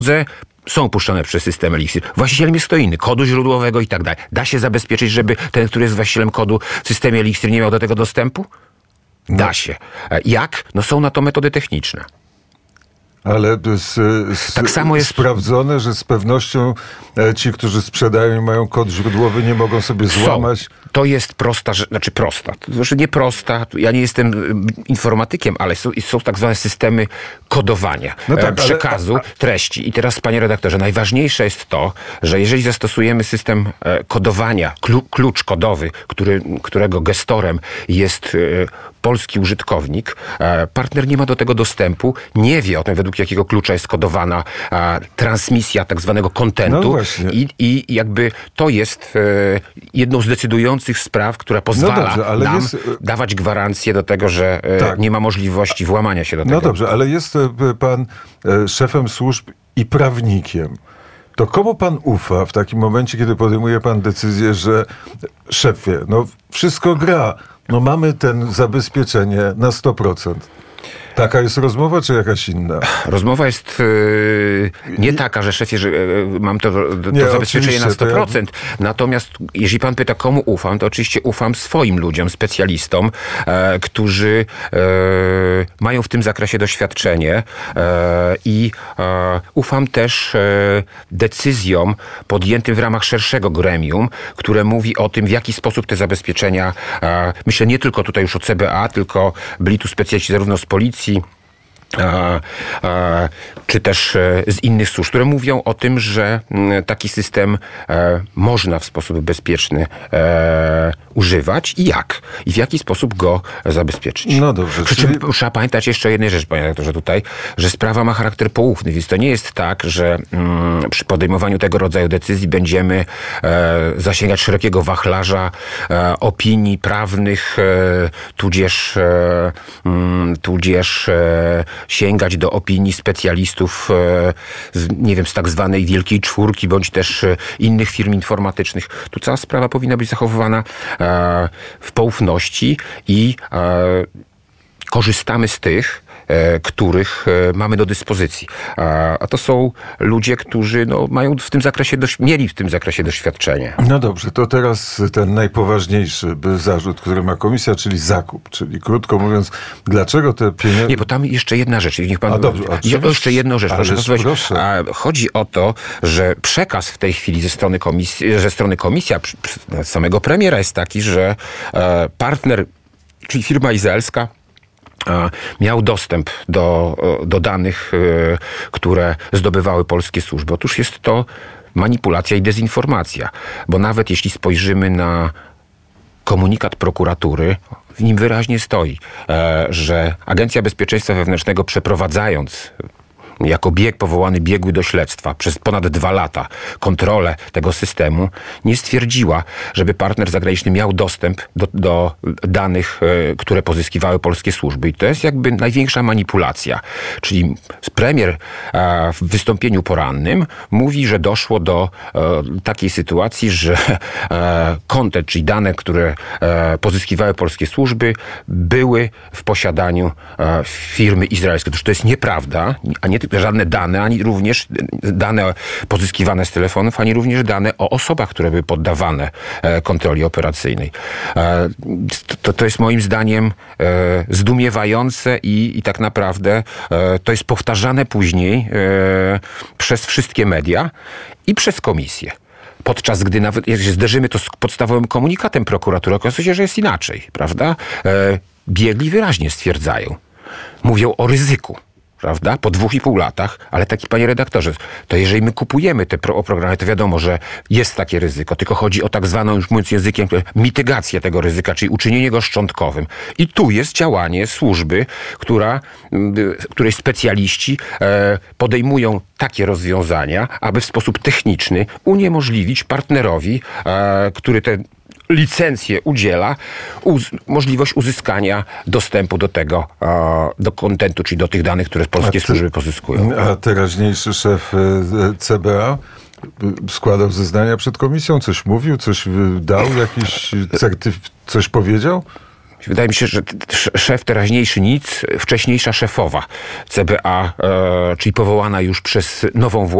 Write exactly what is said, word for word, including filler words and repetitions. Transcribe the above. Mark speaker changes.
Speaker 1: są puszczone przez system Elixir. Właścicielem jest kto inny, kodu źródłowego i tak dalej. Da się zabezpieczyć, żeby ten, który jest właścicielem kodu w systemie Elixir, nie miał do tego dostępu? Da no. się. Jak? No są na to metody techniczne.
Speaker 2: Ale z, z,
Speaker 1: tak samo jest
Speaker 2: sprawdzone, że z pewnością ci, którzy sprzedają i mają kod źródłowy, nie mogą sobie złamać.
Speaker 1: Są. To jest prosta, znaczy prosta. To znaczy nie prosta, ja nie jestem informatykiem, ale są, są tak zwane systemy kodowania no tak, przekazu, ale... treści. I teraz, panie redaktorze, najważniejsze jest to, że jeżeli zastosujemy system kodowania, klucz kodowy, który, którego gestorem jest polski użytkownik, partner nie ma do tego dostępu, nie wie o tym, według jakiego klucza jest kodowana transmisja tak zwanego kontentu. No i, I jakby to jest jedną z decydujących spraw, która pozwala no dobrze, ale nam jest... dawać gwarancję do tego, że tak. nie ma możliwości włamania się do tego.
Speaker 2: No dobrze, ale jest pan szefem służb i prawnikiem. To komu pan ufa w takim momencie, kiedy podejmuje pan decyzję, że szefie, no wszystko gra, no mamy ten zabezpieczenie na sto procent. Taka jest rozmowa, czy jakaś inna?
Speaker 1: Rozmowa jest yy, nie taka, że szefie, że yy, mam to, to nie, zabezpieczenie na sto procent. Ja... Natomiast jeśli pan pyta, komu ufam, to oczywiście ufam swoim ludziom, specjalistom, e, którzy e, mają w tym zakresie doświadczenie e, i e, ufam też e, decyzjom podjętym w ramach szerszego gremium, które mówi o tym, w jaki sposób te zabezpieczenia, e, myślę nie tylko tutaj już o C B A, tylko byli tu specjaliści zarówno z policji, A, a, czy też z innych służb, które mówią o tym, że taki system e, można w sposób bezpieczny e, używać i jak? I w jaki sposób go zabezpieczyć?
Speaker 2: No dobrze.
Speaker 1: Przy czym czyli... trzeba pamiętać jeszcze jednej rzecz, panie redaktorze, tutaj, że sprawa ma charakter poufny, więc to nie jest tak, że mm, przy podejmowaniu tego rodzaju decyzji będziemy e, zasięgać szerokiego wachlarza e, opinii prawnych, e, tudzież, e, m, tudzież e, sięgać do opinii specjalistów, z, nie wiem, z tak zwanej Wielkiej Czwórki, bądź też innych firm informatycznych. Tu cała sprawa powinna być zachowywana e, w poufności i e, korzystamy z tych, e, których e, mamy do dyspozycji. A, a to są ludzie, którzy no, mają w tym zakresie, dość, mieli w tym zakresie doświadczenie.
Speaker 2: No dobrze, to teraz ten najpoważniejszy zarzut, który ma komisja, czyli zakup. Czyli krótko mówiąc, dlaczego te pieniądze...
Speaker 1: Nie, bo tam jeszcze jedna rzecz. Niech pan...
Speaker 2: A dobrze,
Speaker 1: a jeszcze jedną rzecz. Proszę
Speaker 2: pozwolić. Proszę.
Speaker 1: Chodzi o to, że przekaz w tej chwili ze strony komisji, ze strony komisji, a samego premiera jest taki, że partner, czyli firma izraelska, miał dostęp do, do danych, które zdobywały polskie służby. Otóż jest to manipulacja i dezinformacja, bo nawet jeśli spojrzymy na komunikat prokuratury, w nim wyraźnie stoi, że Agencja Bezpieczeństwa Wewnętrznego, przeprowadzając jako bieg powołany biegły do śledztwa przez ponad dwa lata kontrolę tego systemu, nie stwierdziła, żeby partner zagraniczny miał dostęp do, do danych, e, które pozyskiwały polskie służby. I to jest jakby największa manipulacja. Czyli premier e, w wystąpieniu porannym mówi, że doszło do e, takiej sytuacji, że e, content, czyli dane, które e, pozyskiwały polskie służby, były w posiadaniu e, firmy izraelskiej. Otóż to jest nieprawda, a nie tylko żadne dane, ani również dane pozyskiwane z telefonów, ani również dane o osobach, które były poddawane kontroli operacyjnej. To, to jest moim zdaniem zdumiewające i, i tak naprawdę to jest powtarzane później przez wszystkie media i przez komisję. Podczas gdy nawet, jak się zderzymy to z podstawowym komunikatem prokuratury, okazuje się, że jest inaczej, prawda? Biegli wyraźnie stwierdzają. Mówią o ryzyku. Prawda? Po dwóch i pół latach, ale taki, panie redaktorze, to jeżeli my kupujemy te pro- programy, to wiadomo, że jest takie ryzyko, tylko chodzi o tak zwaną, już mówiąc językiem, mitygację tego ryzyka, czyli uczynienie go szczątkowym. I tu jest działanie służby, która, której specjaliści e, podejmują takie rozwiązania, aby w sposób techniczny uniemożliwić partnerowi, e, który te licencję udziela, uz- możliwość uzyskania dostępu do tego, e, do kontentu, czyli do tych danych, które polskie ty, służby pozyskują.
Speaker 2: A teraźniejszy szef C B A składał zeznania przed komisją, coś mówił, coś dał, jakiś certyf- coś powiedział?
Speaker 1: Wydaje mi się, że szef teraźniejszy nic, wcześniejsza szefowa C B A, e, czyli powołana już przez nową władzę,